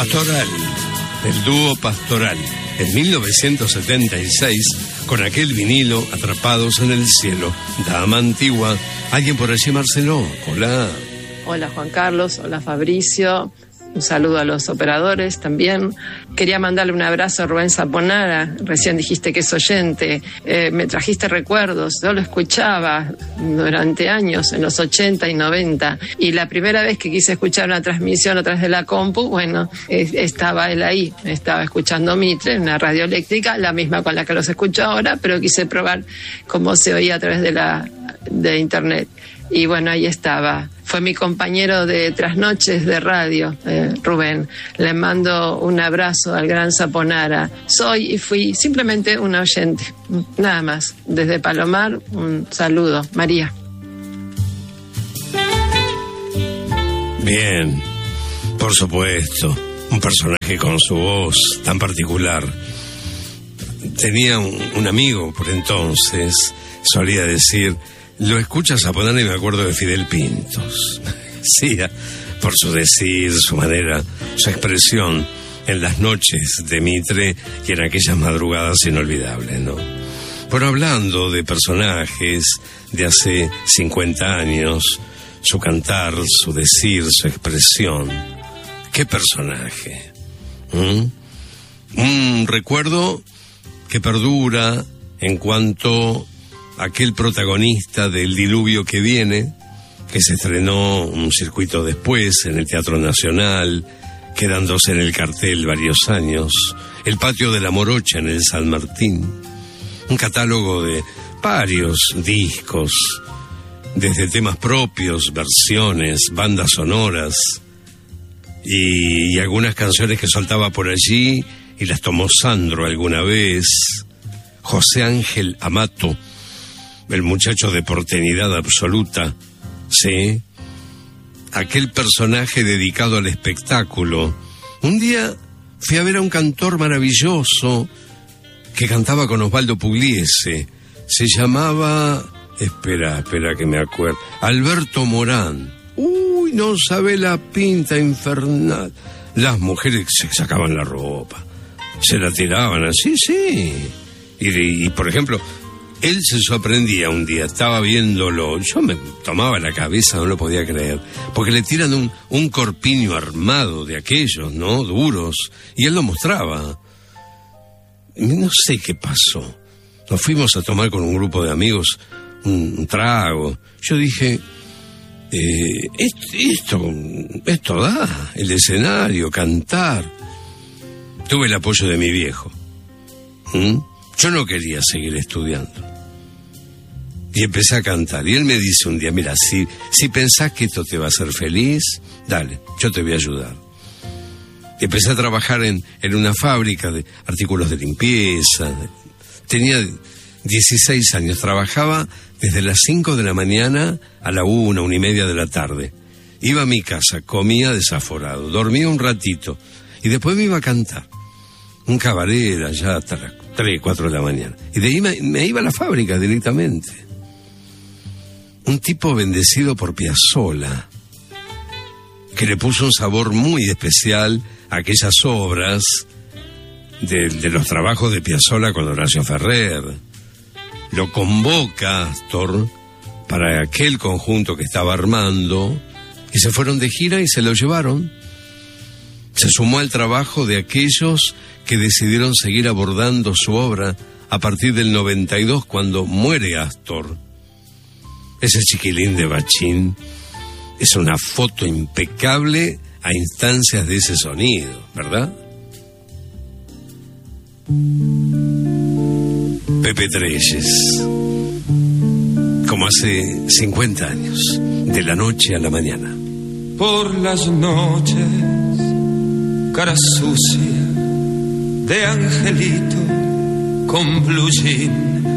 Pastoral, el dúo Pastoral, en 1976, con aquel vinilo, Atrapados en el cielo, Dama Antigua. ¿Alguien por allí, Marcelo? Hola. Hola, Juan Carlos. Hola, Fabricio. Un saludo a los operadores también. Quería mandarle un abrazo a Rubén Zaponara. Recién dijiste que es oyente. Me trajiste recuerdos. Yo lo escuchaba durante años, en los 80 y 90. Y la primera vez que quise escuchar una transmisión a través de la compu, bueno, estaba él ahí. Estaba escuchando Mitre, una radio eléctrica, la misma con la que los escucho ahora, pero quise probar cómo se oía a través de internet. Y bueno, ahí estaba. Fue mi compañero de trasnoches de radio, Rubén. Le mando un abrazo al gran Zaponara. Soy y fui simplemente una oyente, nada más. Desde Palomar, un saludo. María. Bien, por supuesto. Un personaje con su voz tan particular. Tenía un amigo por entonces, solía decir... Lo escuchas Zaponara y me acuerdo de Fidel Pintos. Sí, por su decir, su manera, su expresión en las noches de Mitre y en aquellas madrugadas inolvidables, ¿no? Pero hablando de personajes de hace 50 años, su cantar, su decir, su expresión. ¿Qué personaje? Un recuerdo que perdura en cuanto... aquel protagonista del Diluvio que viene, que se estrenó un circuito después en el Teatro Nacional, quedándose en el cartel varios años, El patio de la Morocha en el San Martín, un catálogo de varios discos, desde temas propios, versiones, bandas sonoras, y algunas canciones que soltaba por allí, y las tomó Sandro alguna vez, José Ángel Amato, el muchacho de porteñidad absoluta, sí, aquel personaje dedicado al espectáculo. Un día fui a ver a un cantor maravilloso que cantaba con Osvaldo Pugliese. Se llamaba, espera que me acuerdo, Alberto Morán. Uy, no sabe la pinta infernal. Las mujeres se sacaban la ropa, se la tiraban así, sí. Y por ejemplo... Él se sorprendía un día, estaba viéndolo, yo me tomaba la cabeza, no lo podía creer, porque le tiran un corpiño armado de aquellos, ¿no? Duros, y él lo mostraba. No sé qué pasó. Nos fuimos a tomar con un grupo de amigos un trago. Yo dije, esto da, el escenario, cantar. Tuve el apoyo de mi viejo. Yo no quería seguir estudiando. Y empecé a cantar. Y él me dice un día, mira, si pensás que esto te va a hacer feliz, dale, yo te voy a ayudar. Y empecé a trabajar en una fábrica de artículos de limpieza. Tenía 16 años. Trabajaba desde las 5 de la mañana a la 1:30 de la tarde. Iba a mi casa, comía desaforado, dormía un ratito. Y después me iba a cantar. Un cabaret allá hasta las 3, 4 de la mañana. Y de ahí me iba a la fábrica directamente. Un tipo bendecido por Piazzolla, que le puso un sabor muy especial a aquellas obras de los trabajos de Piazzolla con Horacio Ferrer. Lo convoca Astor para aquel conjunto que estaba armando, y se fueron de gira y se lo llevaron. Se sumó al trabajo de aquellos que decidieron seguir abordando su obra a partir del 92, cuando muere Astor. Ese chiquilín de Bachín es una foto impecable a instancias de ese sonido, ¿verdad? Pepe Treyes, como hace 50 años, de la noche a la mañana. Por las noches, cara sucia de angelito con blue jean